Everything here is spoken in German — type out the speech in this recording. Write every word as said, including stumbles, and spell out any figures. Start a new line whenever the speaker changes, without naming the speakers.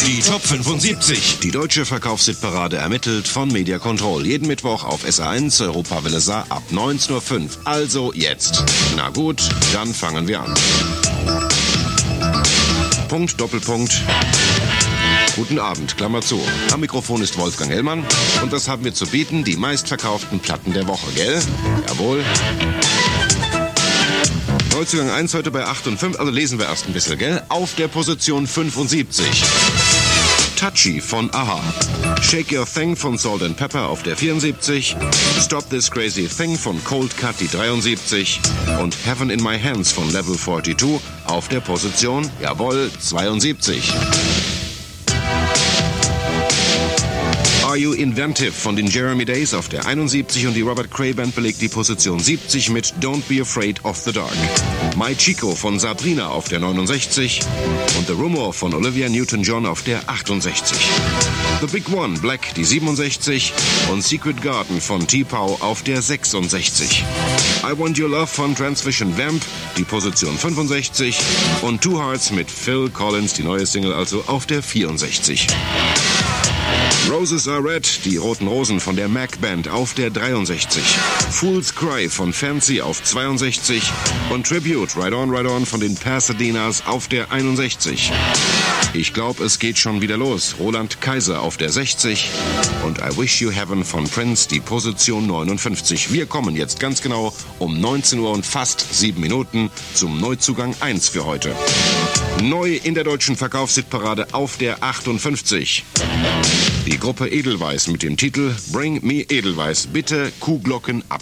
Die Top fünfundsiebzig. Die deutsche Verkaufshitparade ermittelt von Media Control. Jeden Mittwoch auf S A eins, Europawelle Saar ab neunzehn Uhr fünf. Also jetzt. Na gut, dann fangen wir an. Punkt, Doppelpunkt. Guten Abend, Klammer zu. Am Mikrofon ist Wolfgang Hellmann. Und was haben wir zu bieten? Die meistverkauften Platten der Woche, gell? Jawohl. Neuzugang eins heute bei achtundfünfzig, also lesen wir erst ein bisschen, gell? Auf der Position fünfundsiebzig. Touchy von A H A. Shake Your Thing von Salt and Pepper auf der vierundsiebzig. Stop This Crazy Thing von Cold Cut die dreiundsiebzig. Und Heaven in My Hands von Level zweiundvierzig auf der Position, jawohl, zweiundsiebzig. Are You Inventive von den Jeremy Days auf der einundsiebzig und die Robert Cray Band belegt die Position siebzig mit Don't Be Afraid of the Dark. My Chico von Sabrina auf der neunundsechzig und The Rumor von Olivia Newton-John auf der achtundsechzig. The Big One, Black, die siebenundsechzig und Secret Garden von T-Pow auf der sechsundsechzig. I Want Your Love von Transvision Vamp, die Position fünfundsechzig und Two Hearts mit Phil Collins, die neue Single also auf der vierundsechzig. Roses Are Red, die Roten Rosen von der Mac Band auf der dreiundsechzig. Fool's Cry von Fancy auf zweiundsechzig und Tribute, Right On, Right On von den Pasadenas auf der einundsechzig. Ich glaube, es geht schon wieder los. Roland Kaiser auf der sechzig und I Wish You Heaven von Prince, die Position neunundfünfzig. Wir kommen jetzt ganz genau um neunzehn Uhr und fast sieben Minuten zum Neuzugang eins für heute. Neu in der deutschen Verkaufshitparade auf der achtundfünfzig. Die Gruppe Edelweiss mit dem Titel Bring Me Edelweiss, bitte Kuhglocken ab.